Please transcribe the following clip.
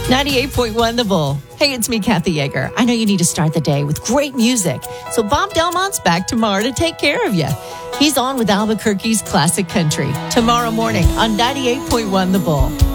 98.1 The Bull. Hey, it's me, Kathy Yeager. I know you need to start the day with great music, so Bob Delmont's back tomorrow to take care of you. He's on with Albuquerque's classic country tomorrow morning on 98.1 The Bull.